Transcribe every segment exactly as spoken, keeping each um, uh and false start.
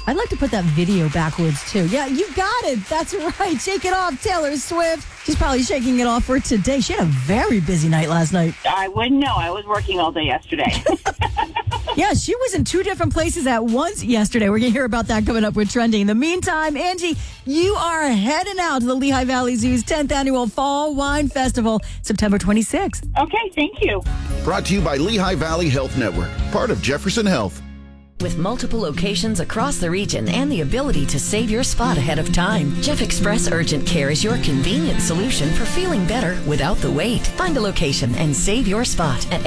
I'd like to put that video backwards, too. Yeah, you got it. That's right. Shake it off, Taylor Swift. She's probably shaking it off for today. She had a very busy night last night. I wouldn't know. I was working all day yesterday. Yeah, she was in two different places at once yesterday. We're going to hear about that coming up with Trending. In the meantime, Angie, you are heading out to the Lehigh Valley Zoo's tenth Annual Fall Wine Festival, September twenty-sixth. Okay, thank you. Brought to you by Lehigh Valley Health Network, part of Jefferson Health. With multiple locations across the region and the ability to save your spot ahead of time, Jeff Express Urgent Care is your convenient solution for feeling better without the wait. Find a location and save your spot at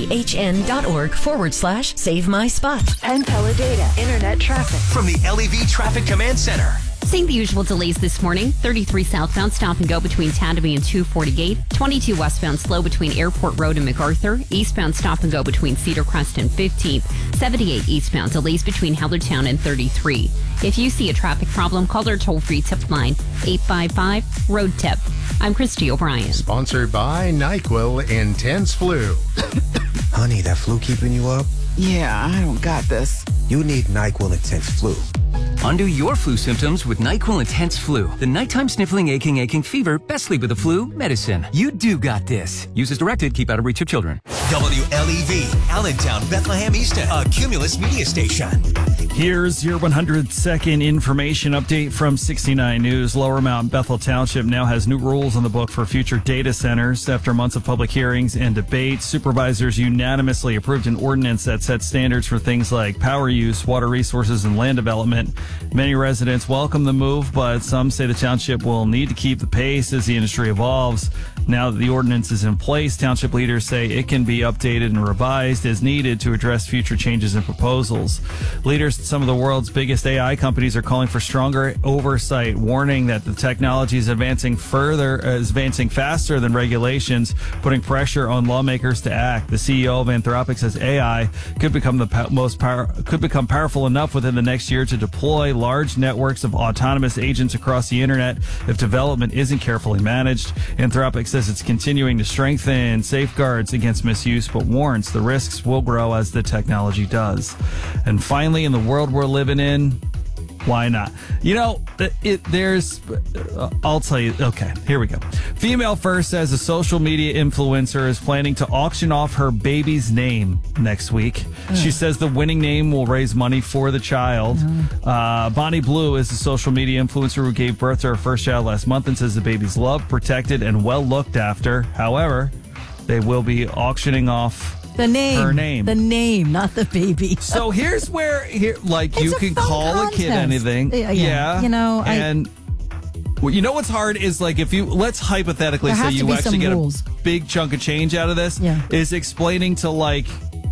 lvhn.org forward slash save my spot. Penn Teledata Internet Traffic. From the L E V Traffic Command Center. Seeing the usual delays this morning. thirty-three southbound stop and go between Tandemy and two forty-eight. twenty-two westbound slow between Airport Road and MacArthur. Eastbound stop and go between Cedar Crest and fifteenth. seventy-eight eastbound delays between Hellertown and thirty-three. If you see a traffic problem, call our toll-free tip line eight five five road tip. I'm Christy O'Brien. Sponsored by NyQuil Intense Flu. Honey, that flu keeping you up? Yeah, I don't got this. You need NyQuil Intense Flu. Undo your flu symptoms with NyQuil Intense Flu. The nighttime sniffling, aching, aching fever, best sleep with the flu medicine. You do got this. Use as directed. Keep out of reach of children. W L E V, Allentown, Bethlehem Easton, a Cumulus media station. Here's your one hundred second information update from sixty-nine News. Lower Mount Bethel Township now has new rules on the book for future data centers. After months of public hearings and debate, supervisors unanimously approved an ordinance that sets standards for things like power use, water resources, and land development. Many residents welcome the move, but some say the township will need to keep the pace as the industry evolves. Now that the ordinance is in place, township leaders say it can be updated and revised as needed to address future changes and proposals. Leaders at some of the world's biggest A I companies are calling for stronger oversight, warning that the technology is advancing further, uh, is advancing faster than regulations, putting pressure on lawmakers to act. The C E O of Anthropic says A I could become the po- most power, could become powerful enough within the next year to deploy large networks of autonomous agents across the internet if development isn't carefully managed. Anthropic says it's continuing to strengthen safeguards against misuse, but warns the risks will grow as the technology does. And finally, in the world we're living in, why not? You know, it, there's, uh, I'll tell you, okay, here we go. Female First says a social media influencer is planning to auction off her baby's name next week. Ugh. She says the winning name will raise money for the child. Uh-huh. Uh, Bonnie Blue is a social media influencer who gave birth to her first child last month and says the baby's loved, protected, and well looked after. However, they will be auctioning off The name. Her name. The name, not the baby. So here's where, here, like, It's you a can fun call contest. a kid anything. Yeah, yeah. You know, I- and well, you know what's hard is, like, if you, let's hypothetically There say has to you be actually some get rules. a big chunk of change out of this, Yeah. is explaining to, like,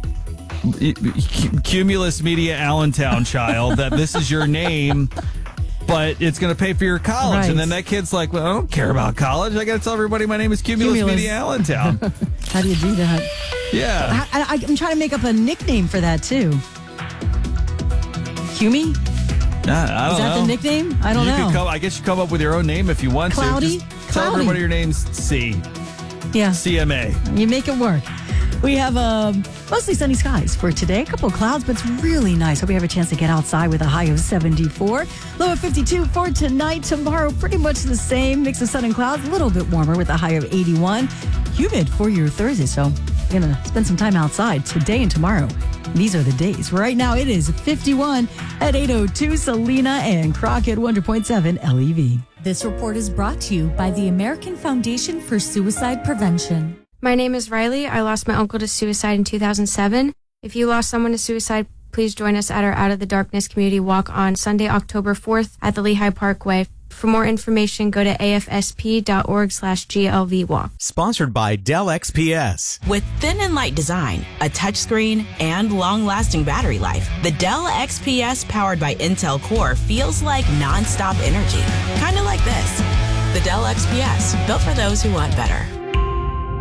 Cumulus Media Allentown child that this is your name, but it's going to pay for your college. Right. And then that kid's like, well, I don't care about college. I got to tell everybody my name is Cumulus, Cumulus. Media Allentown. How do you do that? Yeah. I, I, I'm trying to make up a nickname for that, too. Cumi? I, I don't Is that know. the nickname? I don't you know. Could come, I guess you come up with your own name if you want Cloudy? to. Just Cloudy. tell everybody your name's C. Yeah. C M A. You make it work. We have um, mostly sunny skies for today. A couple of clouds, but it's really nice. Hope you have a chance to get outside with a high of seventy-four. Low of fifty-two for tonight. Tomorrow, pretty much the same. Mix of sun and clouds. A little bit warmer with a high of eighty-one. Humid for your Thursday, so you're going to spend some time outside today and tomorrow. These are the days. Right now, it is fifty-one at eight oh two. Selena and Crockett, one hundred point seven L E V. This report is brought to you by the American Foundation for Suicide Prevention. My name is Riley. I lost my uncle to suicide in two thousand seven. If you lost someone to suicide, please join us at our Out of the Darkness community walk on Sunday, October fourth at the Lehigh Parkway. For more information, go to afsp.org slash GLV walk. Sponsored by Dell X P S. With thin and light design, a touchscreen, and long-lasting battery life, the Dell X P S powered by Intel Core feels like non-stop energy. Kind of like this. The Dell X P S, built for those who want better.